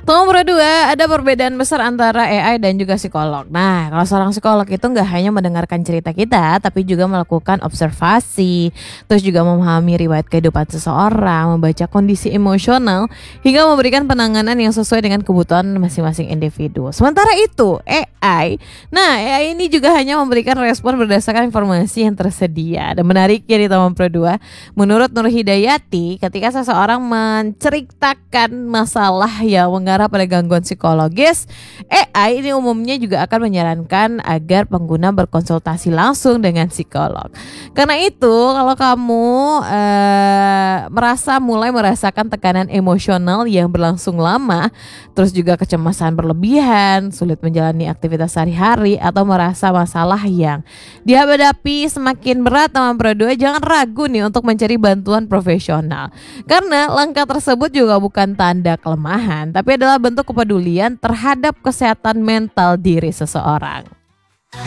Nomor dua, ada perbedaan besar antara AI dan juga psikolog. Nah, kalau seorang psikolog itu nggak hanya mendengarkan cerita kita, tapi juga melakukan observasi, terus juga memahami riwayat kehidupan seseorang, membaca kondisi emosional, hingga memberikan penanganan yang sesuai dengan kebutuhan masing-masing individu. Sementara itu, AI ini juga hanya memberikan respon berdasarkan informasi yang tersedia. Dan menariknya di nomor dua, menurut Nur Hidayati, ketika seseorang menceritakan masalah yang mengarah pada gangguan psikologis, AI ini umumnya juga akan menyarankan agar pengguna berkonsultasi langsung dengan psikolog. Karena itu, kalau kamu mulai merasakan tekanan emosional yang berlangsung lama, terus juga kecemasan berlebihan, sulit menjalani aktivitas sehari-hari, atau merasa masalah yang dihadapi semakin berat nomor 2, jangan ragu nih untuk mencari bantuan profesional. Karena langkah tersebut juga bukan tanda kelemahan, tapi adalah bentuk kepedulian terhadap kesehatan mental diri seseorang.